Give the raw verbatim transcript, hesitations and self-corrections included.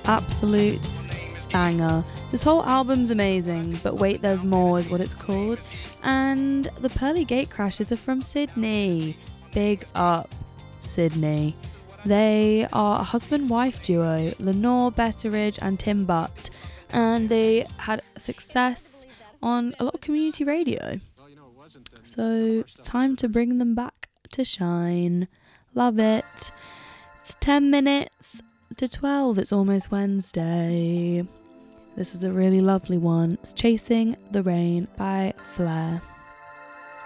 Absolute banger. This whole album's amazing, but Wait There's More is what it's called. And the Pearly Gatecrashers are from Sydney. Big up, Sydney. They are a husband-wife duo, Lenore Betteridge and Tim Butt, and they had success on a lot of community radio. So it's time to bring them back to shine. Love it. It's ten minutes to twelve. It's almost Wednesday. This is a really lovely one. It's Chasing the Rain by Flair.